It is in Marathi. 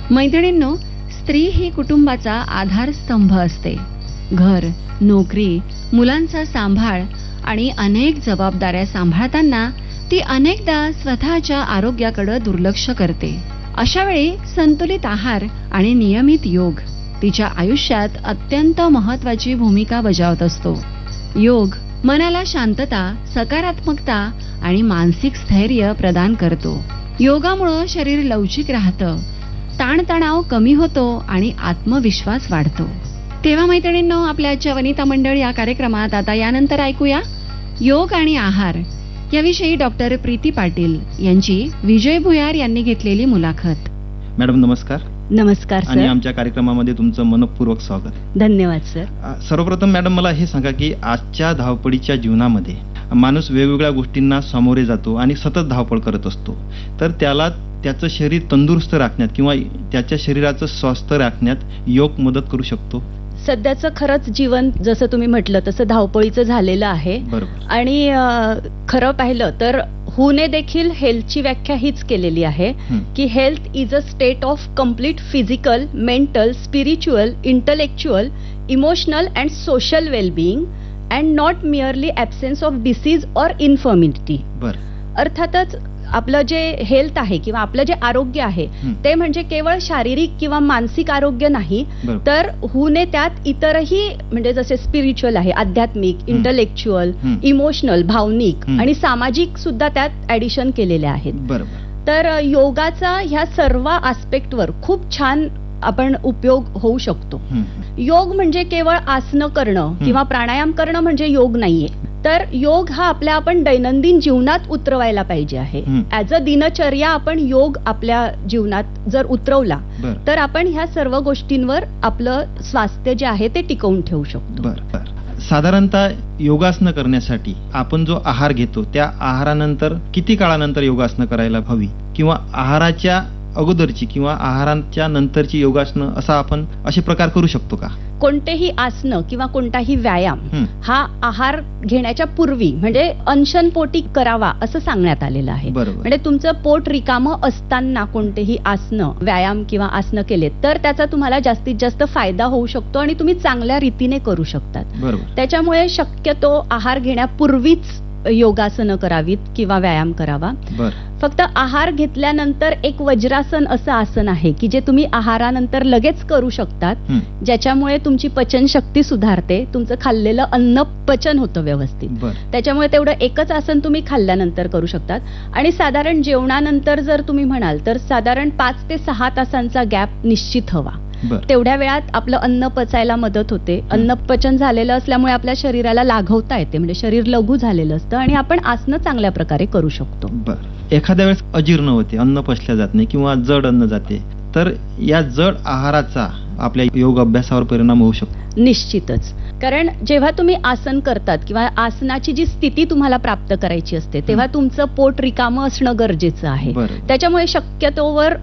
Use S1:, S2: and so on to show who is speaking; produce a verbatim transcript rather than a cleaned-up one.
S1: मैत्रिणींनो, स्त्री ही कुटुंबाचा आधारस्तंभ असते. घर, नोकरी, मुलांचा सांभाळ आणि अनेक जबाबदाऱ्या सांभाळताना ती अनेकदा स्वतःच्या आरोग्याकडे दुर्लक्ष करते. अशा वेळी संतुलित आहार आणि नियमित योग तिच्या आयुष्यात अत्यंत महत्वाची भूमिका बजावत असतो. योग मनाला शांतता, सकारात्मकता आणि मानसिक स्थैर्य प्रदान करतो. योगामुळे शरीर लवचिक राहतं, ताणतणाव कमी होतो आणि आत्मविश्वास वाढतो. तेव्हा मैत्रिणींनो, आपल्या आजच्या वनिता मंडळ या कार्यक्रमात आता यानंतर ऐकूया योग आणि आहार याविषयी डॉक्टर प्रीती पाटील यांची विजय भुयार यांनी घेतलेली मुलाखत.
S2: मॅडम नमस्कार.
S3: नमस्कार
S2: आणि
S3: सर.
S2: आमच्या कार्यक्रमामध्ये तुमचं मनपूर्वक स्वागत.
S3: धन्यवाद सर.
S2: सर्वप्रथम मॅडम मला हे सांगा की आजच्या धावपळीच्या जीवनामध्ये माणूस वेगवेगळ्या गोष्टींना सामोरे जातो आणि सतत धावपळ करत असतो. तर त्याला त्याचं शरीर तंदुरुस्त राखण्यात किंवा त्याच्या शरीराचं स्वास्थ्य राखण्यात योग मदत करू शकतो.
S3: सध्याचं खरंच जीवन जसं तुम्ही म्हटलं तसं धावपळीचं झालेलं आहे.
S2: बरोबर.
S3: आणि अ, खरं पाहिलं तर हुने देखील हेल्थची व्याख्या हीच केलेली आहे की health is a state of complete physical, mental, spiritual, intellectual, emotional and social well-being and not merely absence of disease or infirmity.
S2: बरं.
S3: अर्थातच आपलं जे हेल्थ आहे किंवा आपलं जे आरोग्य आहे ते म्हणजे केवळ शारीरिक किंवा मानसिक आरोग्य नाही, तर हुने त्यात इतरही म्हणजे जसे स्पिरिच्युअल आहे, आध्यात्मिक, इंटलेक्च्युअल, इमोशनल, भावनिक आणि सामाजिक सुद्धा त्यात ऍडिशन केलेले आहेत.
S2: बरोबर.
S3: तर योगाचा ह्या सर्व आस्पेक्टवर खूप छान आपण उपयोग होऊ शकतो. योग म्हणजे केवळ आसनं करणं किंवा प्राणायाम करणं म्हणजे योग नाहीये. तर योग हा आपल्या आपण दैनंदिन जीवनात उतरवायला पाहिजे आहे. ऍज अ दिनचर्या आपण योग आपल्या जीवनात जर उतरवला तर आपण ह्या सर्व गोष्टींवर आपलं स्वास्थ्य जे आहे ते टिकवून ठेवू शकतो.
S2: बरं. साधारणतः योगासनं करण्यासाठी आपण जो आहार घेतो त्या आहारानंतर किती काळानंतर योगासनं करायला हवी, किंवा आहाराच्या अगोदरची किंवा आहाराच्या नंतरची योगासनं असा आपण असे प्रकार करू शकतो का?
S3: कोणतेही आसनं किंवा कोणताही व्यायाम हा आहार घेण्याच्या पूर्वी म्हणजे अनशनपोटी करावा असं सांगण्यात आलेलं आहे. म्हणजे तुमचं पोट रिकामं असताना कोणतेही आसनं, व्यायाम किंवा आसनं केले तर त्याचा तुम्हाला जास्तीत जास्त फायदा होऊ शकतो आणि तुम्ही चांगल्या रीतीने करू शकतात. त्याच्यामुळे शक्यतो आहार घेण्यापूर्वीच योगासनं करावीत किंवा व्यायाम करावा. फक्त आहार घेतल्यानंतर एक वज्रासन असं आसन आहे की जे तुम्ही आहारानंतर लगेच करू शकतात, ज्याच्यामुळे तुमची पचनशक्ती सुधारते, तुमचं खाल्लेलं अन्न पचन होतं व्यवस्थित. त्याच्यामुळे तेवढं एकच आसन तुम्ही खाल्ल्यानंतर करू शकतात. आणि साधारण जेवणानंतर जर तुम्ही म्हणाल तर साधारण पाच ते सहा तासांचा गॅप निश्चित हवा. तेवढ्या वेळात आपलं अन्न पचायला मदत होते. अन्न पचन झालेलं असल्यामुळे आपल्या शरीराला लाघवता येते, म्हणजे शरीर लघु झालेलं असतं आणि आपण आसनं चांगल्या प्रकारे करू शकतो.
S2: एखाद्या वेळेस अजीर्ण होते, अन्न पचल्या जात नाही किंवा जड अन्न जाते, तर या जड आहाराचा आपल्या योग अभ्यासावर परिणाम होऊ शकतो.
S3: निश्चितच. कारण जेव्हा तुम्ही आसन करतात किंवा आसनाची जी स्थिती तुम्हाला प्राप्त करायची असते तेव्हा तुमचं पोट रिकामं असणं गरजेचं आहे. त्याच्यामुळे शक्यतोवर